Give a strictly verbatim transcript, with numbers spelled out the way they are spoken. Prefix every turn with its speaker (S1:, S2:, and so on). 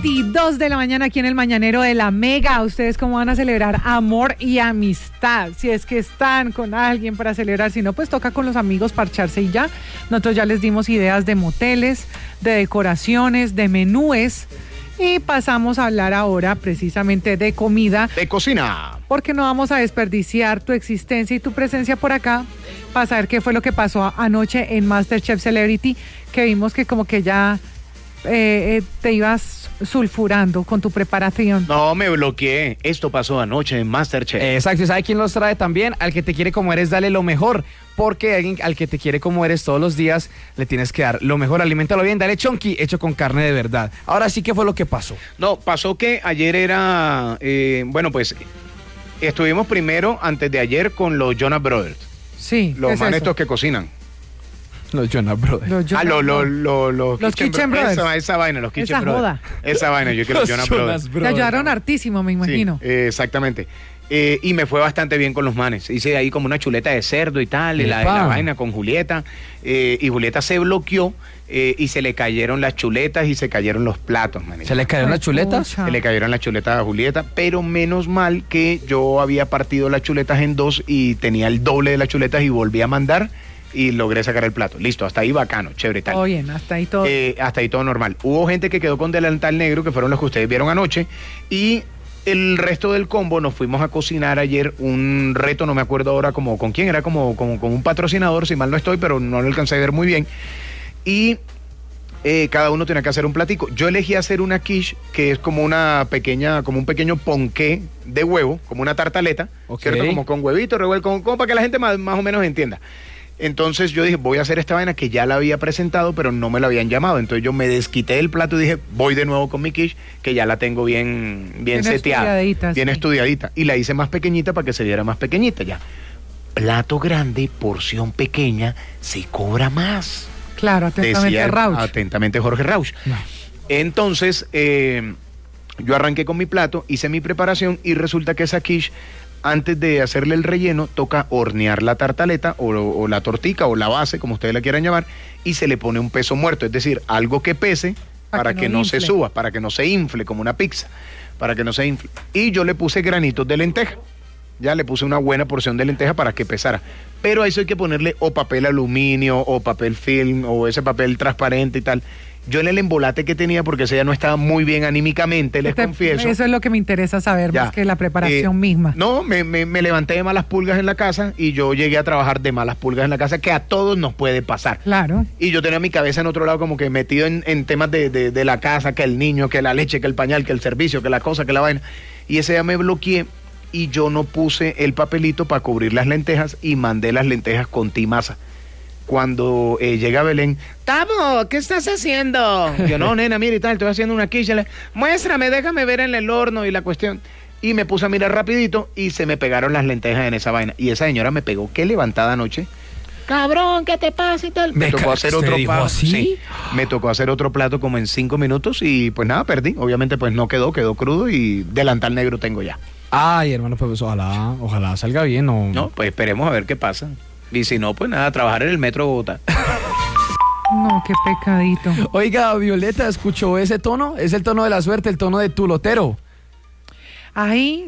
S1: veintidós de la mañana aquí en el Mañanero de la Mega. ¿Ustedes cómo van a celebrar amor y amistad? Si es que están con alguien para celebrar, si no, pues toca con los amigos parcharse y ya. Nosotros ya les dimos ideas de moteles, de decoraciones, de menúes. Y pasamos a hablar ahora precisamente de comida.
S2: De cocina.
S1: Porque no vamos a desperdiciar tu existencia y tu presencia por acá para saber qué fue lo que pasó anoche en MasterChef Celebrity, que vimos que como que ya eh, eh, te ibas sulfurando con tu preparación.
S2: No, me bloqueé. Esto pasó anoche en MasterChef.
S3: Exacto, ¿y sabe quién los trae también? Al que te quiere como eres, dale lo mejor. Porque alguien al que te quiere como eres todos los días, le tienes que dar lo mejor, aliméntalo bien, dale chonky, hecho con carne de verdad. Ahora sí, ¿qué fue lo que pasó?
S2: No, pasó que ayer era, eh, bueno, pues, estuvimos primero, antes de ayer, con los Jonas Brothers.
S1: Sí,
S2: Los
S1: ¿qué es
S2: manes
S1: eso?
S2: estos que cocinan.
S3: Los Jonas Brothers.
S1: Los Jonas
S2: Ah, los lo,
S1: Brothers.
S2: lo, lo,
S1: Los Kitchen Brothers.
S2: Esa, esa vaina, los Kitchen
S1: Esa
S2: Brothers.
S1: joda.
S2: Esa vaina, yo quiero los Jonas Brothers.
S1: Te ayudaron hartísimo, me imagino.
S2: Sí, eh, exactamente. Eh, y me fue bastante bien con los manes. Hice ahí como una chuleta de cerdo y tal, y la, la vaina con Julieta. Eh, y Julieta se bloqueó eh, y se le cayeron las chuletas y se cayeron los platos, manito.
S3: ¿Se le cayeron las chuletas?
S2: Se le cayeron las chuletas a Julieta, pero menos mal que yo había partido las chuletas en dos y tenía el doble de las chuletas y volví a mandar y logré sacar el plato. Listo, hasta ahí bacano, chévere, tal.
S1: Todo bien, hasta ahí todo.
S2: Eh, hasta ahí todo normal. Hubo gente que quedó con delantal negro, que fueron los que ustedes vieron anoche, y el resto del combo nos fuimos a cocinar ayer un reto, no me acuerdo ahora como con quién, era como, como con un patrocinador, si mal no estoy, pero no lo alcancé a ver muy bien. Y eh, cada uno tenía que hacer un platico. Yo elegí hacer una quiche, que es como una pequeña, como un pequeño ponqué de huevo, como una tartaleta,
S3: okay,
S2: ¿cierto? Como con huevito, revuelto, como, como para que la gente más, más o menos entienda. Entonces yo dije, voy a hacer esta vaina que ya la había presentado, pero no me la habían llamado. Entonces yo me desquité del plato y dije, voy de nuevo con mi quiche, que ya la tengo bien, bien, bien seteada, bien sí. estudiadita. Y la hice más pequeñita para que se viera más pequeñita ya. Plato grande, porción pequeña, se cobra más.
S1: Claro, atentamente
S2: Decía,
S1: Rauch.
S2: Atentamente Jorge Rauch. No. Entonces eh, yo arranqué con mi plato, hice mi preparación y resulta que esa quiche, antes de hacerle el relleno, toca hornear la tartaleta o, o la tortica o la base, como ustedes la quieran llamar, y se le pone un peso muerto, es decir, algo que pese para, para que, que no, no se suba, para que no se infle como una pizza, para que no se infle. Y yo le puse granitos de lenteja, ya le puse una buena porción de lenteja para que pesara. Pero a eso hay que ponerle o papel aluminio o papel film o ese papel transparente y tal. Yo en el embolate que tenía, porque ese ya no estaba muy bien anímicamente, les
S1: Te,
S2: confieso.
S1: Eso es lo que me interesa saber, ya, más que la preparación eh, misma.
S2: No, me, me, me levanté de malas pulgas en la casa y yo llegué a trabajar de malas pulgas en la casa, que a todos nos puede pasar.
S1: Claro.
S2: Y yo tenía mi cabeza en otro lado como que metido en, en temas de, de, de la casa, que el niño, que la leche, que el pañal, que el servicio, que la cosa, que la vaina. Y ese día me bloqueé y yo no puse el papelito para cubrir las lentejas y mandé las lentejas con timasa. Cuando eh, llega Belén, Tamo, ¿qué estás haciendo? Yo, no, nena, mira y tal, estoy haciendo una quiche. Muéstrame, déjame ver en el horno y la cuestión. Y me puse a mirar rapidito y se me pegaron las lentejas en esa vaina. Y esa señora me pegó, qué levantada anoche. Cabrón, ¿qué te pasa y tal? Me, me tocó hacer otro plato. Sí, me tocó hacer otro plato como en cinco minutos y pues nada, perdí. Obviamente pues no quedó, quedó crudo y delantal negro tengo ya.
S3: Ay, hermano, pues ojalá, ojalá salga bien. O...
S2: No, pues esperemos a ver qué pasa. Y si no, pues nada, trabajar en el metro de Bogotá.
S1: No, qué pecadito.
S3: Oiga, Violeta, ¿escuchó ese tono? Es el tono de la suerte, el tono de tu lotero.
S1: Ahí